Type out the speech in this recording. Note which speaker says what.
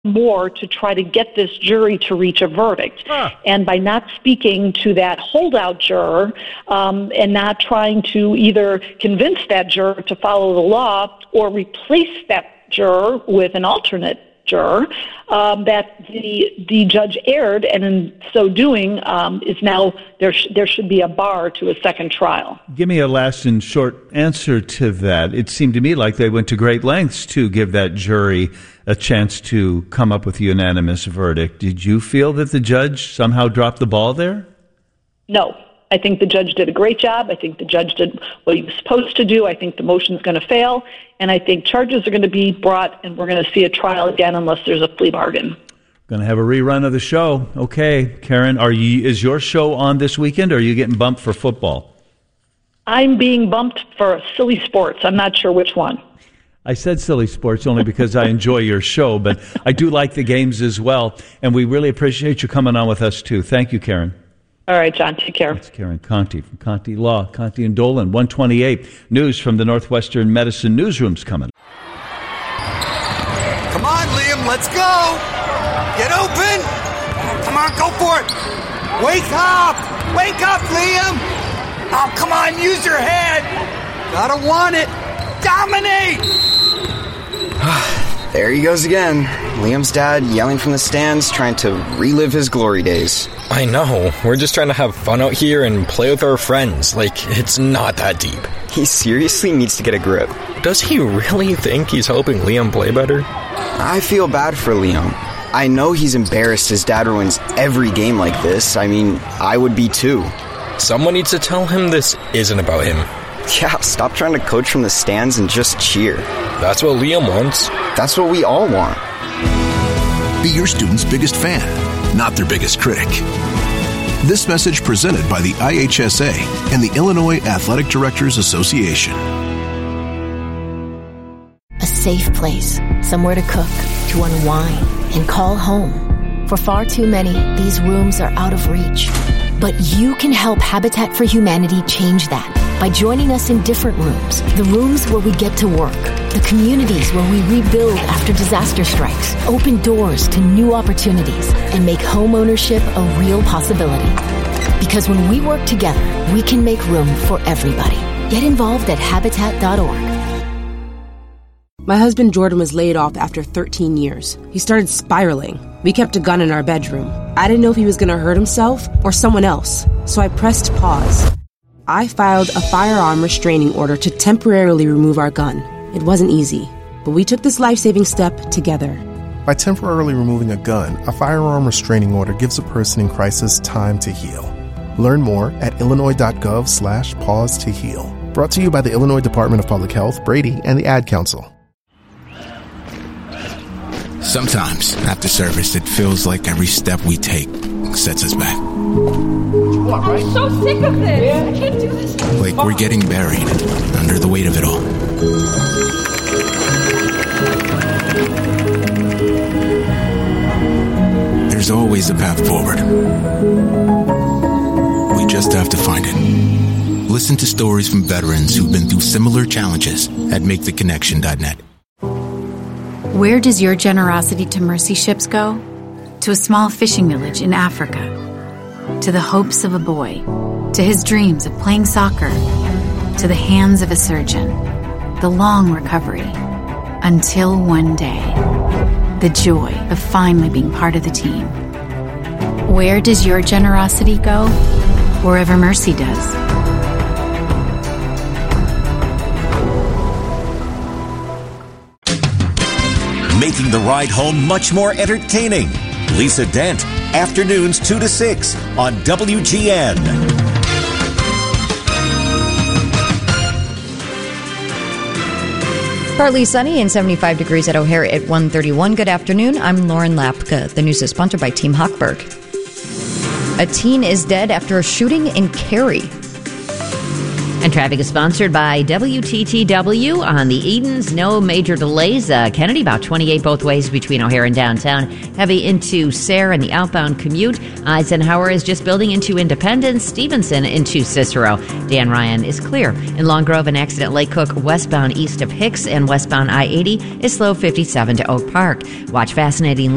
Speaker 1: more to try to get this jury to reach a verdict. And by not speaking to that holdout juror and not trying to either convince that juror to follow the law or replace that juror with an alternate juror, that the judge erred, and in so doing, is now there should be a bar to a second trial.
Speaker 2: Give me a last and short answer to that. It seemed to me like they went to great lengths to give that jury a chance to come up with a unanimous verdict. Did you feel that the judge somehow dropped the ball there?
Speaker 1: No. I think the judge did a great job. I think the judge did what he was supposed to do. I think the motion's going to fail, and I think charges are going to be brought, and we're going to see a trial again unless there's a plea bargain.
Speaker 2: We're going to have a rerun of the show. Okay, Karen, is your show on this weekend, or are you getting bumped for football?
Speaker 1: I'm being bumped for silly sports. I'm not sure which one.
Speaker 2: I said silly sports only because I enjoy your show, but I do like the games as well, and we really appreciate you coming on with us, too. Thank you, Karen.
Speaker 1: All right, John, take care.
Speaker 2: That's Karen Conti from Conti Law, Conti and Dolan, 128. News from the Northwestern Medicine newsroom's coming.
Speaker 3: Come on, Liam, let's go. Get open. Come on, go for it. Wake up. Wake up, Liam. Oh, come on, use your head. Gotta want it. Dominate.
Speaker 4: There he goes again. Liam's dad yelling from the stands, trying to relive his glory days.
Speaker 5: I know. We're just trying to have fun out here and play with our friends. Like, it's not that deep.
Speaker 4: He seriously needs to get a grip.
Speaker 5: Does he really think he's helping Liam play better?
Speaker 4: I feel bad for Liam. I know he's embarrassed his dad ruins every game like this. I mean, I would be too.
Speaker 5: Someone needs to tell him this isn't about him.
Speaker 4: Yeah, stop trying to coach from the stands and just cheer.
Speaker 5: That's what Liam wants.
Speaker 4: That's what we all want.
Speaker 6: Be your student's biggest fan, not their biggest critic. This message presented by the IHSA and the Illinois Athletic Directors Association.
Speaker 7: A safe place, somewhere to cook, to unwind, and call home. For far too many, these rooms are out of reach. But you can help Habitat for Humanity change that by joining us in different rooms. The rooms where we get to work. The communities where we rebuild after disaster strikes. Open doors to new opportunities and make home ownership a real possibility. Because when we work together, we can make room for everybody. Get involved at Habitat.org.
Speaker 8: My husband Jordan was laid off after 13 years. He started spiraling. We kept a gun in our bedroom. I didn't know if he was going to hurt himself or someone else, so I pressed pause. I filed a firearm restraining order to temporarily remove our gun. It wasn't easy, but we took this life-saving step together.
Speaker 9: By temporarily removing a gun, a firearm restraining order gives a person in crisis time to heal. Learn more at illinois.gov/pause to heal. Brought to you by the Illinois Department of Public Health, Brady, and the Ad Council.
Speaker 6: Sometimes, after service, it feels like every step we take sets us back.
Speaker 10: I'm so sick of this. I can't do this.
Speaker 6: Like we're getting buried under the weight of it all. There's always a path forward. We just have to find it. Listen to stories from veterans who've been through similar challenges at MakeTheConnection.net.
Speaker 11: Where does your generosity to mercy ships go? To a small fishing village in Africa. To the hopes of a boy. To his dreams of playing soccer. To the hands of a surgeon. The long recovery. Until one day. The joy of finally being part of the team. Where does your generosity go? Wherever mercy does.
Speaker 12: Making the ride home much more entertaining. Lisa Dent, afternoons 2 to 6 on WGN.
Speaker 13: Partly sunny and 75 degrees at O'Hare at 1:31. Good afternoon. I'm Lauren Lapka. The news is sponsored by Team Hochberg. A teen is dead after a shooting in Cary.
Speaker 14: And traffic is sponsored by WTTW on the Edens. No major delays. Kennedy, about 28 both ways between O'Hare and downtown. Heavy into Sayre and the outbound commute. Eisenhower is just building into Independence. Stevenson into Cicero. Dan Ryan is clear. In Long Grove, an accident Lake Cook westbound east of Hicks and westbound I-80 is slow 57 to Oak Park. Watch fascinating